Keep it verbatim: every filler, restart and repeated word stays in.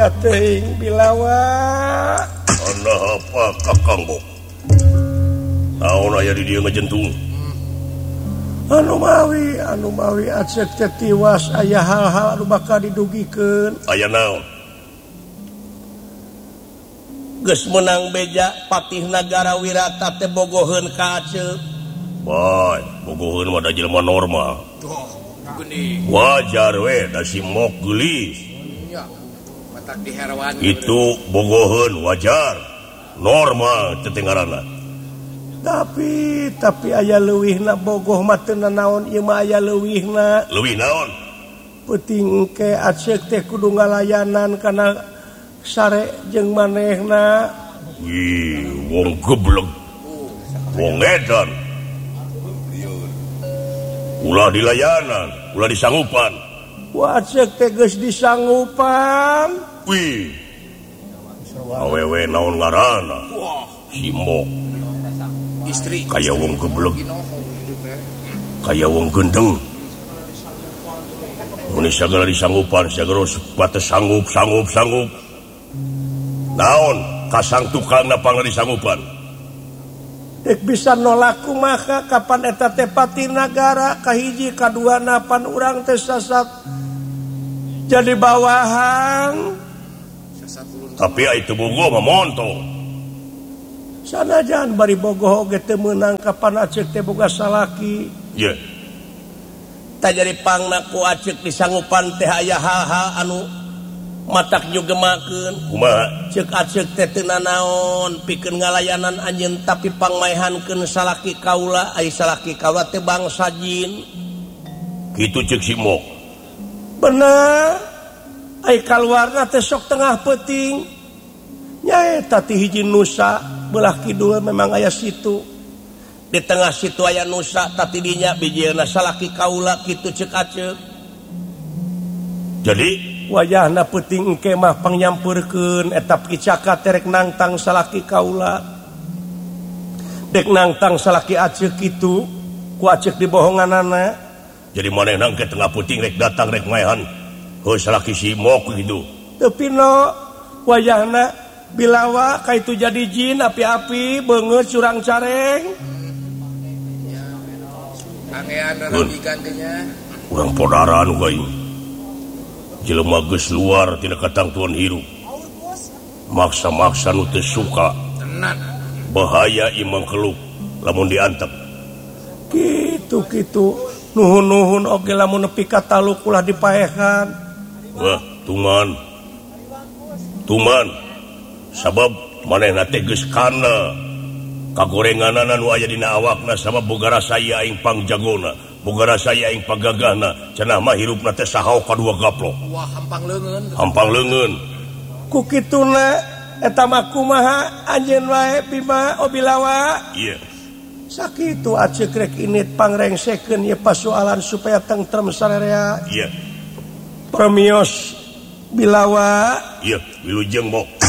boga teuing Bilawa. Ana apa Kakang Bok? Naon aya di dieu ngajentung? Anu mawi, anu mawi acek teh tiwas aya hal-hal anu bakal didugikeun. Aya naon? Geus menang beja patih nagara Wirata teh bogoheun ka Aceu. Bae, bogoheun mah da jelema normal. Tuh, geuning. Wajar we da si mok geulis. Nya, matak diherwan. Itu bogoheun wajar. Normal teh ngaranna. Tapi tapi aya leuwihna bogoh mah teu naon ieu mah aya leuwihna. Leuwih naon? Peuting ke Aceh teh kudu ngalayanan kana sare jeung manehna. Wih, wong geblek. Wong edan. Ulah dilayanan, ulah disanggupan. Wah Aceh teh geus disanggupan. Wih. Awewe naon ngaranna? Wah, Si mok. istri. Kaya wong geblek. Kaya wong gendeng. Mun sagala disanggupan, sagala bates sanggup, sanggup, sanggup. Naon kasang tukangna pangna disanggupan? Dek bisa nolak kumaha kapan eta teh pati nagara kahiji kadua napan urang teh sasat jadi bawahan. Tapi itu bogoh mah montong. Sanajan bari bogoh oge teu meunang kapan Aceh teh boga salaki. Ye. Yeah. Tak jadi pangna ku Aceh disanggupan teh aya hal-hal anu matak nyugemakeun. Kumaha? Ceuk Aceh teh teu nanaon pikeun ngalayanan anjeun tapi pangmaehankeun salaki kaula ai salaki kaula teh bangsa jin. Kitu ceuk si mok. Bener. Ai kaluarna teh sok tengah peuting. Nyaeta ti hiji Nusa belah kidul memang aya situ. Di tengah situ aya Nusa tati dinya bijieuna salaki kaula kitu ceuk Aceh. Jadi Wajahna peuting engke mah pangnyampurkeun eta picaka terek nangtang salaki kaula. Dek nangtang salaki Aceh kitu ku Aceh dibohonganana. jadi manehna ke tengah puting rek datang rek maehan. Heuh salaki si mok kitu. Teu pino wajahna Bilawa ka itu jadi jin api-api beungeut curang careng. Angean rabikan teh nya. Urang podaran uga ieu. Jelema geus luar tina katangtuan hirup. Maksa-maksa nu teu suka. Tenan. Bahaya ieu mangkeluk lamun diantep. Kitu-kitu nuhun-nuhun oge lamun nepi ka taluk ulah dipaehan. Wah, tuman. Tuman. Sabab manehna teh geus kana kagorenganan anu aya dina awakna sabab boga rasa ieu aing pangjagona, boga rasa ieu aing pagagahna, cenah mah hirupna teh sahaw kadua gaplok. Wah, hampang leungeun. Hampang leungeun. Ku kituna eta mah kumaha anjeun wae Bima Obilawa. Iya. Sakitu Aceh rek init pangrengsekeun ieu pasoalan supaya tentrem sarerea. Iya. Permios Bilawa. Iya, wilujeng mok.